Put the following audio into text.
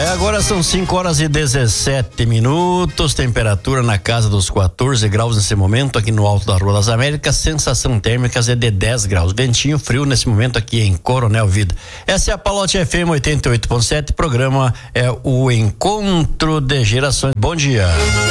Agora são 5h17, temperatura na casa dos 14 graus nesse momento aqui no alto da Rua das Américas, sensação térmica é de 10 graus, ventinho frio nesse momento aqui em Coronel Vida. Essa é a Palote FM 88.7, programa é o Encontro de Gerações. Bom dia.